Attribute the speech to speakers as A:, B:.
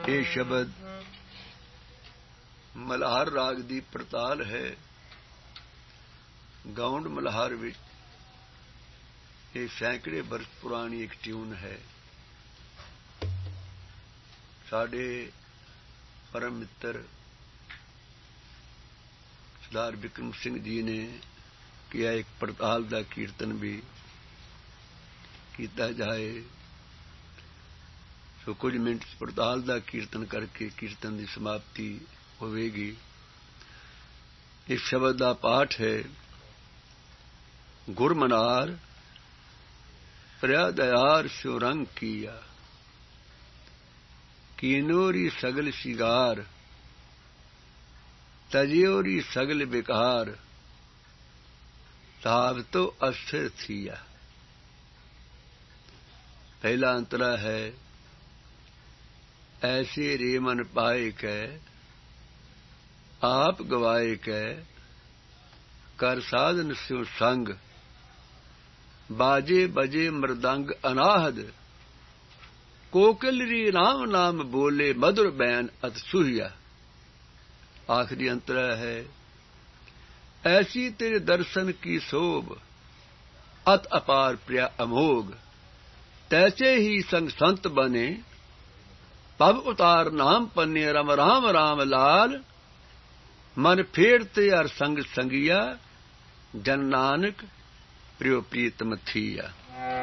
A: ਇਹ ਸ਼ਬਦ ਮਲਹਾਰ ਰਾਗ ਦੀ ਪੜਤਾਲ ਹੈ। ਗਾਉਂਡ ਮਲਹਾਰ ਵਿੱਚ ਇਹ ਸੈਂਕੜੇ ਬਰਸ ਪੁਰਾਣੀ ਇੱਕ ਟਿਊਨ ਹੈ। ਸਾਡੇ ਪਰਮ ਮਿੱਤਰ ਸਰਦਾਰ ਬਿਕਰਮ ਸਿੰਘ ਜੀ ਨੇ ਕਿਹਾ ਇੱਕ ਪੜਤਾਲ ਦਾ ਕੀਰਤਨ ਵੀ ਕੀਤਾ ਜਾਏ। ਸੋ ਕੁਝ ਮਿੰਟ ਪੜਤਾਲ ਦਾ ਕੀਰਤਨ ਕਰਕੇ ਕੀਰਤਨ ਦੀ ਸਮਾਪਤੀ ਹੋਵੇਗੀ। ਇਸ ਸ਼ਬਦ ਦਾ ਪਾਠ ਹੈ। ਗੁਰਮਨਾਰ ਪ੍ਰਿਆ ਦਇਆਰ ਸਿਉ ਰੰਗ ਕੀਆ, ਕੀਨੋਰੀ ਸਗਲ ਸ਼ਿਗਾਰ, ਤਜਿਓਰੀ ਸਗਲ ਬਿਕਾਰ, ਤਾਵਤੋ ਅਸਥਿਰ ਥੀਆ। पहला अंतरा है। ऐसे रे मन पाए कै, आप गवाए कै, कर साधन स्यो संग, बाजे बजे मृदंग अनाहद, कोकिल री राम नाम बोले मधुर बैन अत सुहिया। आखिरी अंतरा है। ऐसी तेरे दर्शन की शोभ, अत अपार प्रिया अमोघ, तैसे ही संग संत बने, पब उतार नाम पन्ने रम राम राम लाल, मन फेरते हर संग संगिया, जन नानक प्रियो प्रीतम थिया।